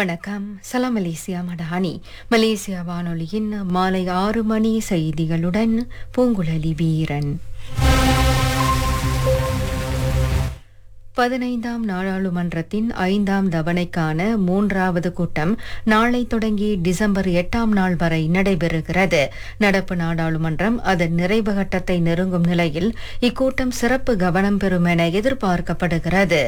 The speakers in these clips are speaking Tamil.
வணக்கம். சலாம் மலேசியா மடானி. மலேசியா வானொலியின் மாலை 6 மணி செய்திகளுடன் பூங்குழலி வீரன். 15ஆம் நாடாளுமன்றத்தின் 5ஆம் தவணைக்கான 3வது கூட்டம் நாளை தொடங்கி டிசம்பர் 8ஆம் நாள் வரை நடைபெறுகிறது. நடப்பு நாடாளுமன்றம் அதன் நிறைவு கட்டத்தை நெருங்கும் நிலையில் இக்கூட்டம் சிறப்பு கவனம் பெறும் என எதிர்பார்க்கப்படுகிறது.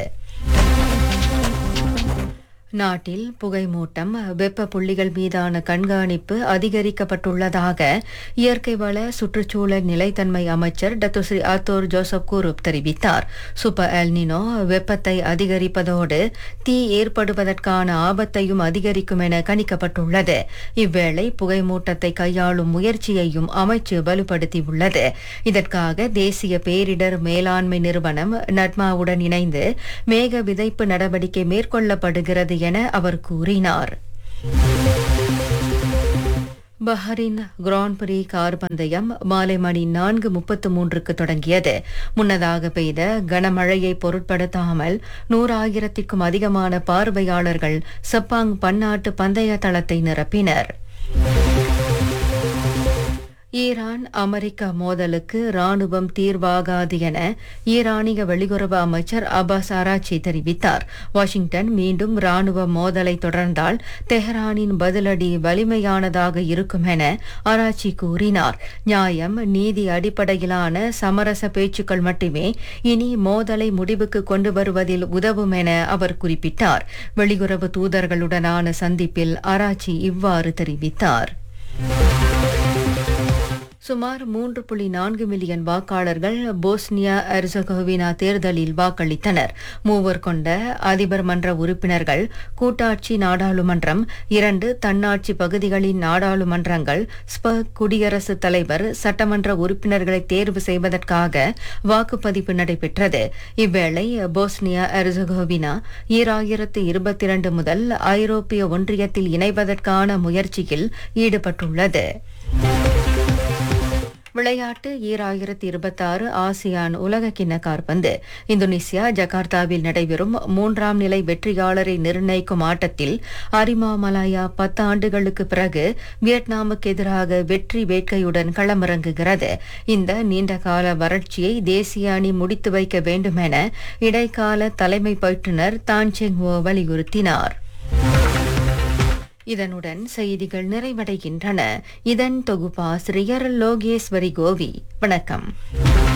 நாட்டில் புகைமூட்டம், வெப்ப புள்ளிகள் மீதான கண்காணிப்பு அதிகரிக்கப்பட்டுள்ளதாக இயற்கை வள சுற்றுச்சூழல் நிலைத்தன்மை அமைச்சர் டத்துஸ்ரீ ஆத்தோர் ஜோசப் கூருப் தெரிவித்தார். சூப்பர் எல்னினோ வெப்பத்தை அதிகரிப்பதோடு தீ ஏற்படுவதற்கான ஆபத்தையும் அதிகரிக்கும் என கணிக்கப்பட்டுள்ளது. இவ்வேளை புகைமூட்டத்தை கையாளும் முயற்சியையும் அமைச்சு வலுப்படுத்தியுள்ளது. இதற்காக தேசிய பேரிடர் மேலாண்மை நிறுவனம் நட்மாவுடன் இணைந்து மேக விதைப்பு நடவடிக்கை மேற்கொள்ளப்படுகிறது என அவர் கூறினார். பஹ்ரைன் கிராண்ட் பிரீ கார் பந்தயம் மாலை மணி 4:33க்கு தொடங்கியது. முன்னதாக பெய்த கனமழையை பொருட்படுத்தாமல் 100,000க்கும் அதிகமான பார்வையாளர்கள் செப்பாங் பன்னாட்டு பந்தய தளத்தை நிரப்பினர். ஈரான் அமெரிக்கா மோதலுக்கு ராணுவம் தீர்வாகாது என ஈரானிய வெளியுறவு அமைச்சர் அப்பாஸ் ஆராச்சி தெரிவித்தார். வாஷிங்டன் மீண்டும் ராணுவ மோதலை தொடர்ந்தால் தெஹ்ரானின் பதிலடி வலிமையானதாக இருக்கும் என ஆராச்சி கூறினார். நியாயம், நீதி அடிப்படையிலான சமரச பேச்சுக்கள் மட்டுமே இனி மோதலை முடிவுக்கு கொண்டு வருவதில் உதவும் என அவர் குறிப்பிட்டார். வெளியுறவு தூதர்களுடனான சந்திப்பில் ஆராச்சி இவ்வாறு தெரிவித்தார். சுமார் 3.4 மில்லியன் வாக்காளர்கள் போஸ்னியா எர்சகோவினா தேர்தலில் வாக்களித்தனர். 3 கொண்ட அதிபர் மன்ற உறுப்பினர்கள், கூட்டாட்சி நாடாளுமன்றம், 2 தன்னாட்சி பகுதிகளின் நாடாளுமன்றங்கள், குடியரசுத் தலைவர், சட்டமன்ற உறுப்பினர்களை தேர்வு செய்வதற்காக வாக்குப்பதிவு நடைபெற்றது. இவ்வேளை போஸ்னியா எர்சகோவினா 2022 முதல் ஐரோப்பிய ஒன்றியத்தில் இணைவதற்கான முயற்சியில் ஈடுபட்டுள்ளது. விளையாட்டு 2026 ஆசியான் உலகக்கிண்ண காற்பந்து. இந்தோனேசியா ஜகார்த்தாவில் நடைபெறும் 3ஆம் நிலை வெற்றியாளரை நிர்ணயிக்கும் ஆட்டத்தில் அரிமா மலாயா 10 ஆண்டுகளுக்கு பிறகு வியட்நாமுக்கு எதிராக வெற்றி வேட்கையுடன் களமிறங்குகிறது. இந்த நீண்டகால வறட்சியை தேசிய அணி முடித்து வைக்க வேண்டும் என இடைக்கால தலைமை பயிற்றுநர் தான் செங் ஓ வலியுறுத்தினார். இதனுடன் செய்திகள் நிறைவடைகின்றன. இதன் தொகுப்பாசிரியர் லோகேஸ்வரி கோவி. வணக்கம்.